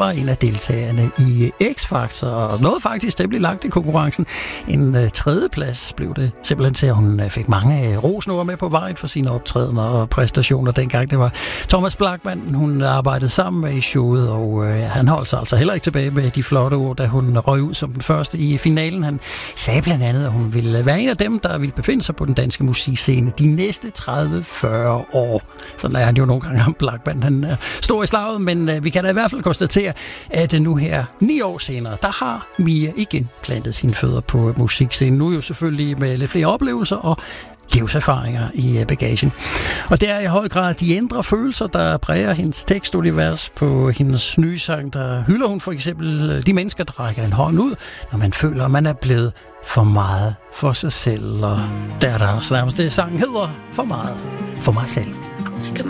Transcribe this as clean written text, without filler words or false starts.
var en af deltagerne i X-Factor, og nåede faktisk det blev lagt i konkurrencen. En tredjeplads blev det simpelthen til, at hun fik mange rosnumre med på vejen for sine optrædener og præstationer. Dengang det var Thomas Blachman, hun arbejdede sammen med i showet, og han holdt sig altså heller ikke tilbage med de flotte ord, da hun røg ud som den første i finalen. Han sagde blandt andet, at hun ville være en af dem, der ville befinde sig på den danske musikscene de næste 30-40 år. Sådan er han jo nogle gange ham Blachman. Han er stor i slaget, men vi kan da i hvert fald konstatere, at nu her 9 år senere, der har Mia igen plantet sine fødder på musikscenen. Nu jo selvfølgelig med lidt flere oplevelser og livserfaringer i bagagen. Og det er i høj grad de indre følelser, der præger hendes tekstunivers. På hendes nye sang, der hylder hun for eksempel de mennesker, der rækker en hånd ud, når man føler, at man er blevet for meget for sig selv. Og der også nærmest det, sangen hedder, for meget for mig selv. Got